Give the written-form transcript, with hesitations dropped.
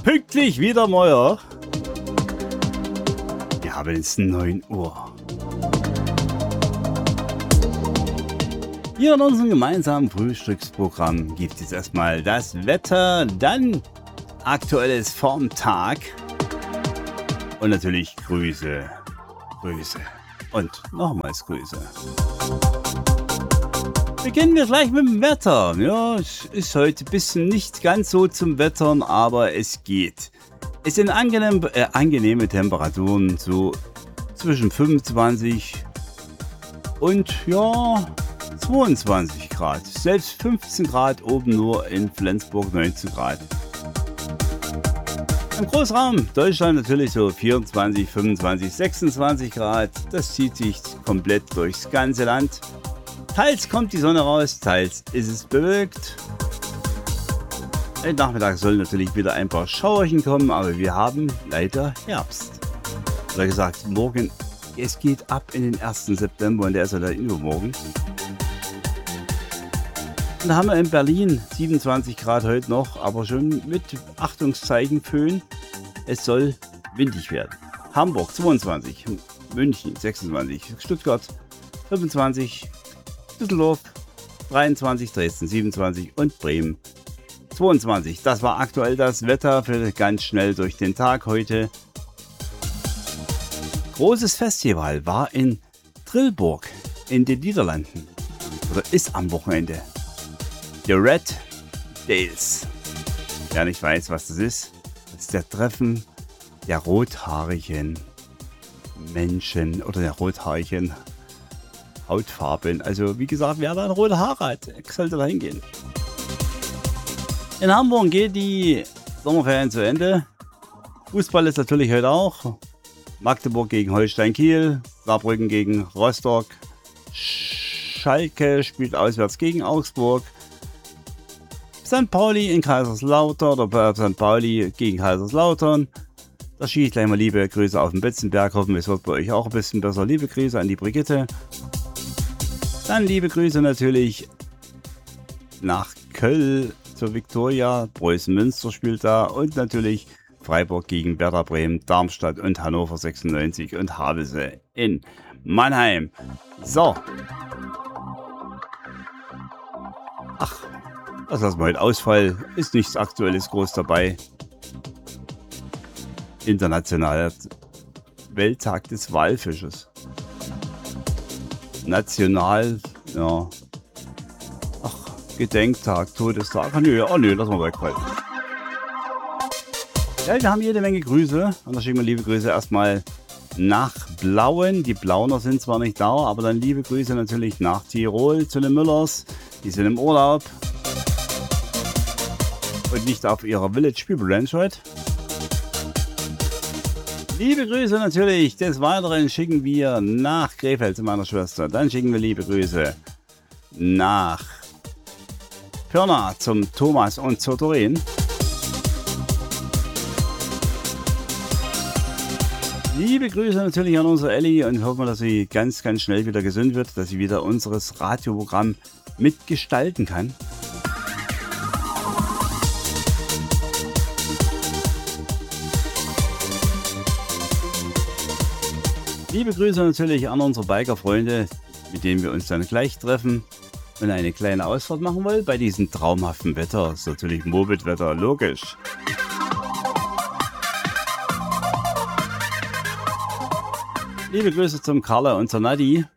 Pünktlich wieder Meuer. Wir haben jetzt 9 Uhr. Hier in unserem gemeinsamen Frühstücksprogramm gibt es erstmal das Wetter, dann Aktuelles vom Tag und natürlich Grüße und nochmals Grüße. Beginnen wir gleich mit dem Wetter. Ja, es ist heute ein bisschen nicht ganz so zum Wettern, aber es geht. Es sind angenehme Temperaturen, so zwischen 25 und 22 Grad. Selbst 15 Grad oben nur in Flensburg, 19 Grad. Im Großraum Deutschland natürlich so 24, 25, 26 Grad. Das zieht sich komplett durchs ganze Land. Teils kommt die Sonne raus, teils ist es bewölkt. Heute Nachmittag sollen natürlich wieder ein paar Schauerchen kommen, aber wir haben leider Herbst. Oder gesagt, morgen, es geht ab in den 1. September und der ist ja dann übermorgen. Und da haben wir in Berlin 27 Grad heute noch, aber schon mit Achtungszeichen Föhn. Es soll windig werden. Hamburg 22, München 26, Stuttgart 25, Düsseldorf 23, Dresden 27 und Bremen 22. Das war aktuell das Wetter für ganz schnell durch den Tag heute. Großes Festival war in Tilburg in den Niederlanden. Oder ist am Wochenende. The Red Days. Wer nicht weiß, was das ist der Treffen der rothaarigen Menschen oder der rothaarigen Hautfarben. Also wie gesagt, wer da rote Haare hat, sollte da hingehen. In Hamburg geht die Sommerferien zu Ende. Fußball ist natürlich heute auch. Magdeburg gegen Holstein Kiel, Saarbrücken gegen Rostock, Schalke spielt auswärts gegen Augsburg, St. Pauli in Kaiserslautern oder St. Pauli gegen Kaiserslautern. Da schieße ich gleich mal liebe Grüße auf den Betzenberg. Hoffen, es wird bei euch auch ein bisschen besser. Liebe Grüße an die Brigitte. Dann liebe Grüße natürlich nach Köln zur Viktoria. Preußen Münster spielt da und natürlich Freiburg gegen Werder Bremen, Darmstadt und Hannover 96 und Havelse in Mannheim. So. Ach, das lassen wir heute Ausfall. Ist nichts Aktuelles groß dabei. Internationaler Welttag des Walfisches. National, ja. Ach, Gedenktag, Todestag. Nö, lassen wir wegfallen. Ja, wir haben jede Menge Grüße. Und da schicken wir liebe Grüße erstmal nach Blauen. Die Blauner sind zwar nicht da, aber dann liebe Grüße natürlich nach Tirol zu den Müllers. Die sind im Urlaub. Und nicht auf ihrer Village People Ranch heute. Liebe Grüße natürlich. Des Weiteren schicken wir nach Krefeld zu meiner Schwester. Dann schicken wir liebe Grüße nach Pirna zum Thomas und zur Doreen. Liebe Grüße natürlich an unsere Elli und hoffen, dass sie ganz, ganz schnell wieder gesund wird, dass sie wieder unseres Radioprogramm mitgestalten kann. Liebe Grüße natürlich an unsere Biker-Freunde, mit denen wir uns dann gleich treffen und eine kleine Ausfahrt machen wollen bei diesem traumhaften Wetter. Das ist natürlich Moped-Wetter, logisch. Liebe Grüße zum Carla und zur Nadi.